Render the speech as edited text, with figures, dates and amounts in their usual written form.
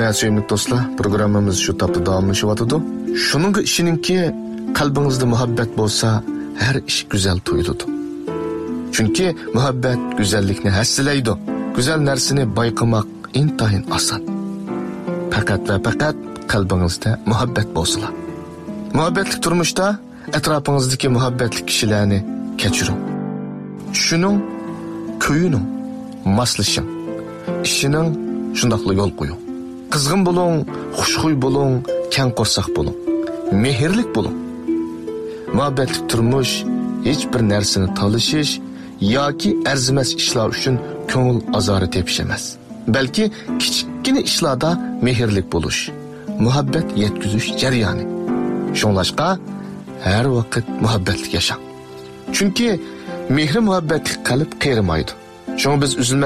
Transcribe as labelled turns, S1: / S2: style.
S1: Sevimli dostlar, programımız şu tapda davamlaşıvatıdı. Şununla işininki kalbinizde muhabbet bolsa her iş güzel tuyuludu. Çünkü muhabbet güzellikni hassilaydı. Güzel narsani bayqamak intayin asan. Fakat ve fakat kalbinizde muhabbet bolsala. Muhabbetlik turmuşda etrafınızdaki muhabbetlik kişilerini keçirin. Şunun, köyünün, maslışın, işinin şundaqlı yol koyun. Kızgın bulun, hoşxuy bulun, keng qorsak bulun. Mehirlik bulun. Muhabbetlik turmuş, hiçbir narsani talışış yoki arzimas ishlar uchun ko'ngil azori tepish emas. Balki kichikgina ishlarda mehrlik bo'lish, muhabbat yetkazish jarayoni. Shunlashqa har vaqt muhabbatli yashang. Chunki mehri muhabbatli qalb qerimaydi. Shunga biz